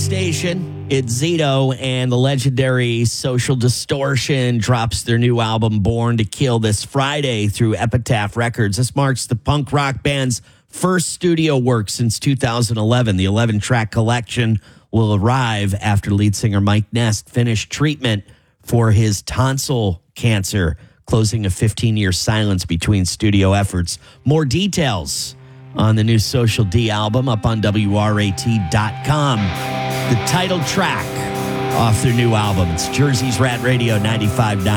station. It's Zito and the legendary Social Distortion drops their new album, Born to Kill, this Friday through Epitaph Records. This marks the punk rock band's first studio work since 2011. The 11-track collection will arrive after lead singer Mike Ness finished treatment for his tonsil cancer, closing a 15-year silence between studio efforts. More details on the new Social D album up on WRAT.com. The title track off their new album. It's Jersey's Rat Radio 95.9.